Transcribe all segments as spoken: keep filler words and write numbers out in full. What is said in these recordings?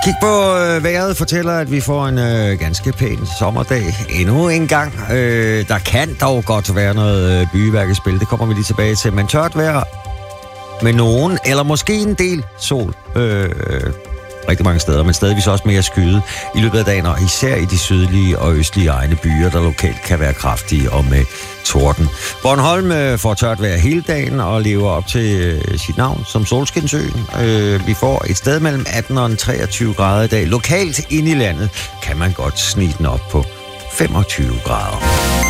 Kig på øh, vejret fortæller, at vi får en øh, ganske pæn sommerdag endnu en gang. Øh, der kan dog godt være noget øh, byværk i spil, det kommer vi lige tilbage til. Men tørt vejr med nogen, eller måske en del sol. Øh, rigtig mange steder, men stadigvis også mere skyde i løbet af dagen, og især i de sydlige og østlige egne byer, der lokalt kan være kraftige og med torden. Bornholm øh, får tørt vejr hele dagen og lever op til øh, sit navn som Solskinsøen. Øh, vi får et sted mellem atten og treogtyve grader i dag. Lokalt inde i landet kan man godt snige den op på femogtyve grader.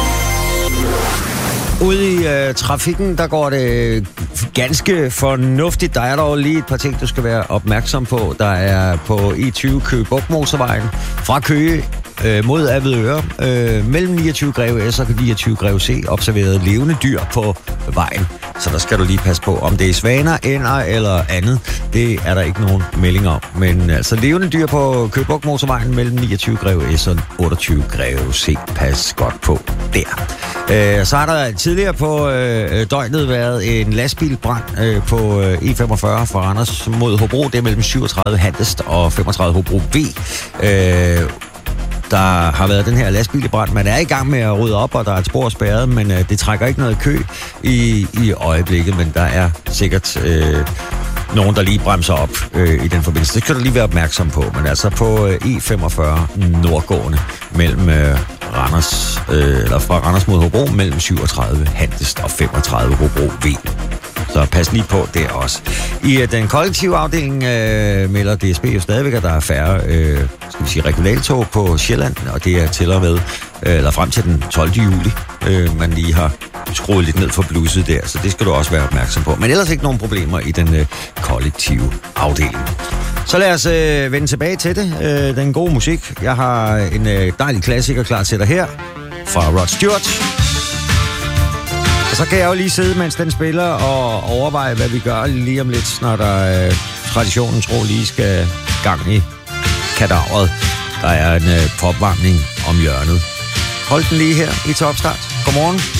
Ude i øh, trafikken, der går det ganske fornuftigt. Der er dog lige et par ting, du skal være opmærksom på. Der er på E tyve Køge Bugt motorvejen fra Køge øh, mod Avedøre øh, mellem niogtyve Greve S og niogtyve Greve C observeret levende dyr på vejen. Så der skal du lige passe på, om det er svaner, ænder eller andet. Det er der ikke nogen melding om. Men altså levende dyr på Køge Bugt motorvejen mellem niogtyve Greve S og otteogtyve Greve C. Pas godt på der. Øh, så har der tidligere på øh, døgnet været en lastbilbrand øh, på øh, E femogfyrre fra Randers mod Hobro. Det er mellem syvogtredive Handest og femogtredive Hobro V. Øh, Der har været den her lastbilbrand. Man er i gang med at rydde op, og der er et spor spærret, men øh, det trækker ikke noget kø i, i øjeblikket, men der er sikkert øh, nogen, der lige bremser op øh, i den forbindelse. Det skal du lige være opmærksom på, men altså på øh, E femogfyrre nordgående mellem øh, Randers, øh, eller fra Randers mod Hobro, mellem syvogtredive Handest og femogtredive Hobro V. Så pas lige på det også. I uh, den kollektive afdeling uh, melder D S B jo stadigvæk, at der er færre uh, skal vi sige, regionaltog på Sjælland, og det er til og med, uh, eller frem til den tolvte juli, uh, man lige har skruet lidt ned for blusset der, så det skal du også være opmærksom på. Men ellers ikke nogen problemer i den uh, kollektive afdeling. Så lad os uh, vende tilbage til det, uh, den gode musik. Jeg har en uh, dejlig klassiker klar til dig her, fra Rod Stewart. Og så kan jeg jo lige sidde, mens den spiller, og overveje, hvad vi gør lige om lidt, når der øh, traditionen tro lige skal gang i kadaveret. Der er en øh, popvarmning om hjørnet. Hold den lige her i Topstart. Godmorgen.